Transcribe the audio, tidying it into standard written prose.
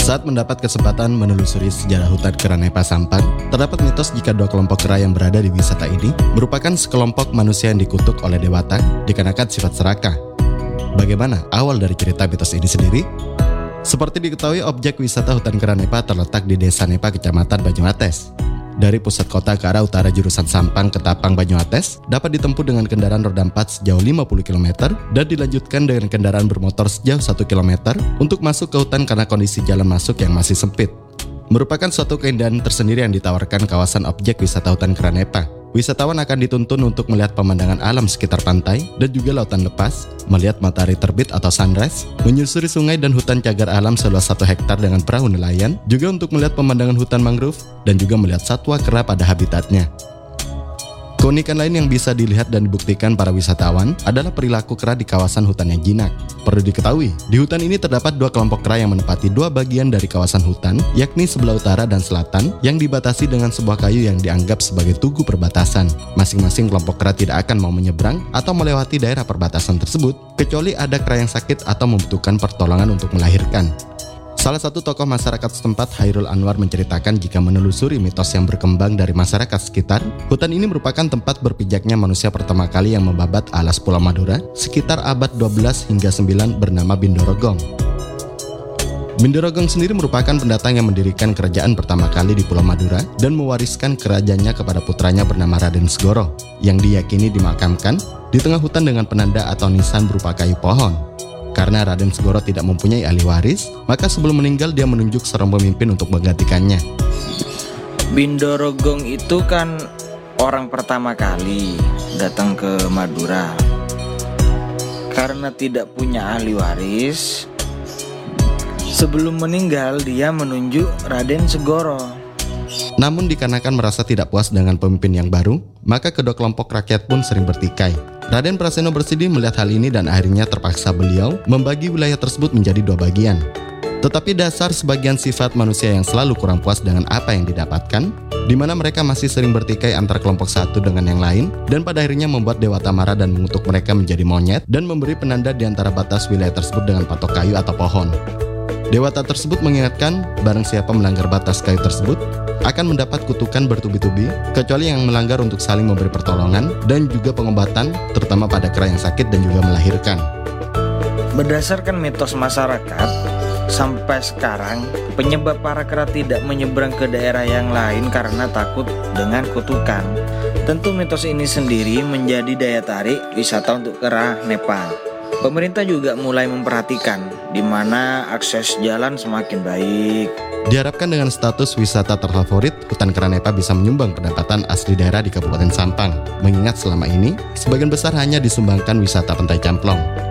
Saat mendapat kesempatan menelusuri sejarah hutan kera Nepa Sampang, terdapat mitos jika dua kelompok kera yang berada di wisata ini merupakan sekelompok manusia yang dikutuk oleh dewata dikarenakan sifat serakah. Bagaimana awal dari cerita mitos ini sendiri? Seperti diketahui, objek wisata hutan kera Nepa terletak di Desa Nepa, Kecamatan Banyuates. Dari pusat kota ke arah utara jurusan Sampang ke Tapang Banyuates dapat ditempuh dengan kendaraan roda 4 sejauh 50 km dan dilanjutkan dengan kendaraan bermotor sejauh 1 km untuk masuk ke hutan karena kondisi jalan masuk yang masih sempit. Merupakan suatu keindahan tersendiri yang ditawarkan kawasan objek wisata hutan kera Nepa. Wisatawan akan dituntun untuk melihat pemandangan alam sekitar pantai dan juga lautan lepas, melihat matahari terbit atau sunrise, menyusuri sungai dan hutan cagar alam seluas 1 hektar dengan perahu nelayan, juga untuk melihat pemandangan hutan mangrove dan juga melihat satwa kera pada habitatnya. Keunikan lain yang bisa dilihat dan dibuktikan para wisatawan adalah perilaku kera di kawasan hutan yang jinak. Perlu diketahui, di hutan ini terdapat 2 kelompok kera yang menempati 2 bagian dari kawasan hutan, yakni sebelah utara dan selatan, yang dibatasi dengan sebuah kayu yang dianggap sebagai tugu perbatasan. Masing-masing kelompok kera tidak akan mau menyeberang atau melewati daerah perbatasan tersebut, kecuali ada kera yang sakit atau membutuhkan pertolongan untuk melahirkan. Salah satu tokoh masyarakat setempat, Hairul Anwar, menceritakan jika menelusuri mitos yang berkembang dari masyarakat sekitar, hutan ini merupakan tempat berpijaknya manusia pertama kali yang membabat alas Pulau Madura sekitar abad 12 hingga 9 bernama Bindorogong. Bindorogong sendiri merupakan pendatang yang mendirikan kerajaan pertama kali di Pulau Madura dan mewariskan kerajaannya kepada putranya bernama Raden Segoro yang diyakini dimakamkan di tengah hutan dengan penanda atau nisan berupa kayu pohon. Karena Raden Segoro tidak mempunyai ahli waris, maka sebelum meninggal dia menunjuk seorang pemimpin untuk menggantikannya. Bindorogong itu kan orang pertama kali datang ke Madura. Karena tidak punya ahli waris, sebelum meninggal dia menunjuk Raden Segoro. Namun dikarenakan merasa tidak puas dengan pemimpin yang baru, maka kedua kelompok rakyat pun sering bertikai. Raden Praseno bersedih melihat hal ini dan akhirnya terpaksa beliau membagi wilayah tersebut menjadi 2 bagian. Tetapi dasar sebagian sifat manusia yang selalu kurang puas dengan apa yang didapatkan, di mana mereka masih sering bertikai antara kelompok satu dengan yang lain, dan pada akhirnya membuat dewata marah dan mengutuk mereka menjadi monyet dan memberi penanda di antara batas wilayah tersebut dengan patok kayu atau pohon. Dewata tersebut mengingatkan barang siapa melanggar batas kayu tersebut akan mendapat kutukan bertubi-tubi, kecuali yang melanggar untuk saling memberi pertolongan dan juga pengobatan, terutama pada kera yang sakit dan juga melahirkan. Berdasarkan mitos masyarakat, sampai sekarang penyebab para kera tidak menyeberang ke daerah yang lain karena takut dengan kutukan. Tentu mitos ini sendiri menjadi daya tarik wisata untuk kera Nepa. Pemerintah juga mulai memperhatikan di mana akses jalan semakin baik. Diharapkan dengan status wisata terfavorit, hutan kera Nepa bisa menyumbang pendapatan asli daerah di Kabupaten Sampang. Mengingat selama ini, sebagian besar hanya disumbangkan wisata Pantai Camplong.